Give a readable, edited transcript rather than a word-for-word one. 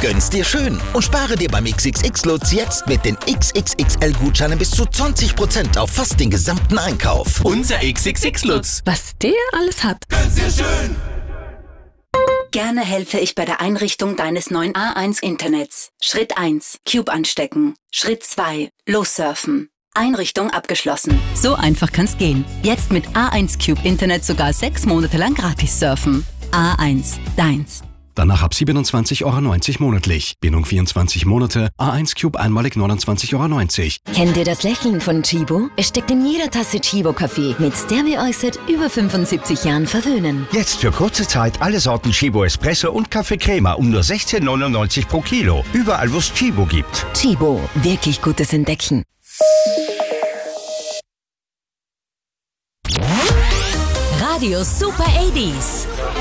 Gönn's dir schön und spare dir beim XXX-Lutz jetzt mit den XXXL-Gutscheinen bis zu 20% auf fast den gesamten Einkauf. Unser XXX-Lutz. Was der alles hat. Gönn's dir schön. Gerne helfe ich bei der Einrichtung deines neuen A1-Internets. Schritt 1. Cube anstecken. Schritt 2. Lossurfen. Einrichtung abgeschlossen. So einfach kann's gehen. Jetzt mit A1 Cube Internet sogar 6 Monate lang gratis surfen. A1, deins. Danach ab 27,90 € monatlich. Bindung 24 Monate. A1 Cube einmalig 29,90 €. Kennt ihr das Lächeln von Chibo? Es steckt in jeder Tasse Chibo-Kaffee, mit der wir euch seit über 75 Jahren verwöhnen. Jetzt für kurze Zeit alle Sorten Chibo Espresso und Kaffee Crema um nur 16,99 € pro Kilo. Überall, wo es Chibo gibt. Chibo, wirklich gutes Entdecken. Radio Super 80s.